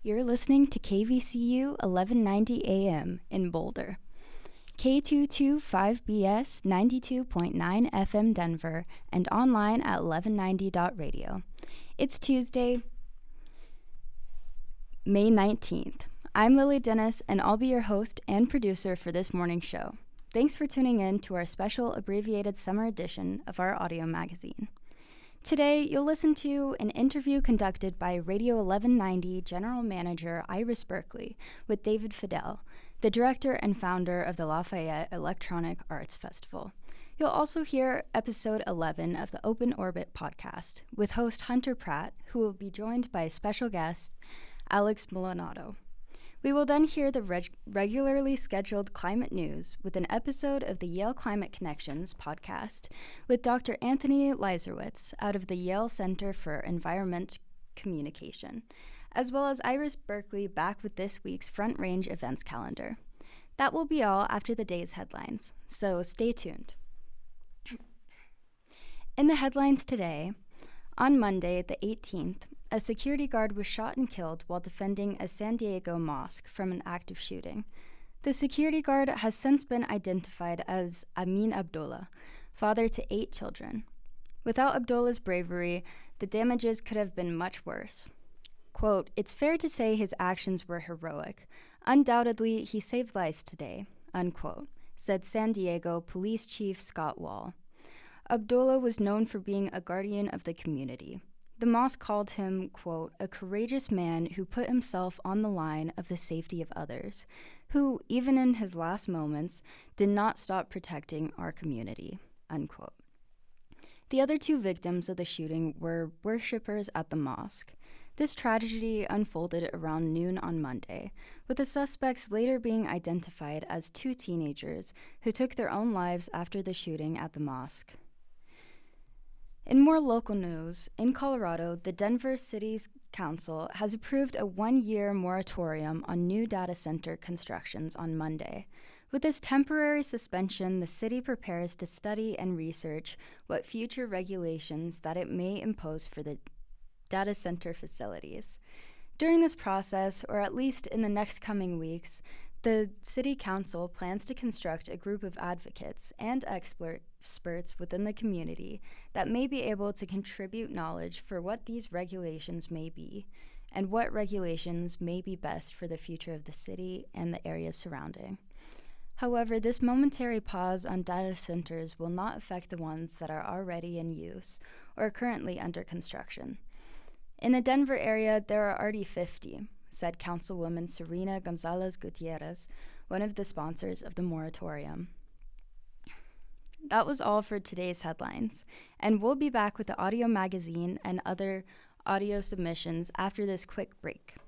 You're listening to KVCU 1190 AM in Boulder, K225BS 92.9 FM Denver, and online at 1190.radio. It's Tuesday, May 19th. I'm Lily Dennis, and I'll be your host and producer for this morning's show. Thanks for tuning in to our special abbreviated summer edition of our audio magazine. Today, you'll listen to an interview conducted by Radio 1190 General Manager Iris Berkeley with David Fidel, the director and founder of the Lafayette Electronic Arts Festival. You'll also hear episode 11 of the Open Orbit podcast with host Hunter Pratt, who will be joined by a special guest, Alex Milanato. We will then hear the regularly scheduled climate news with an episode of the Yale Climate Connections podcast with Dr. Anthony Leiserowitz out of the Yale Center for Environment Communication, as well as Iris Berkeley back with this week's Front Range events calendar. That will be all after the day's headlines, so stay tuned. In the headlines today, on Monday, the 18th, a security guard was shot and killed while defending a San Diego mosque from an active shooting. The security guard has since been identified as Amin Abdullah, father to 8 children. Without Abdullah's bravery, the damages could have been much worse. Quote, "It's fair to say his actions were heroic. Undoubtedly, he saved lives today," unquote, said San Diego Police Chief Scott Wall. Abdullah was known for being a guardian of the community. The mosque called him, quote, "a courageous man who put himself on the line of the safety of others, who, even in his last moments, did not stop protecting our community," unquote. The other 2 victims of the shooting were worshippers at the mosque. This tragedy unfolded around noon on Monday, with the suspects later being identified as 2 teenagers who took their own lives after the shooting at the mosque. In more local news, in Colorado, the Denver City Council has approved a 1-year moratorium on new data center constructions on Monday. With this temporary suspension, the city prepares to study and research what future regulations that it may impose for the data center facilities. During this process, or at least in the next coming weeks, the City Council plans to construct a group of advocates and experts within the community that may be able to contribute knowledge for what these regulations may be and what regulations may be best for the future of the city and the areas surrounding. However, this momentary pause on data centers will not affect the ones that are already in use or currently under construction. In the Denver area, there are already 50, said Councilwoman Serena Gonzalez Gutierrez, one of the sponsors of the moratorium. That was all for today's headlines, and we'll be back with the audio magazine and other audio submissions after this quick break.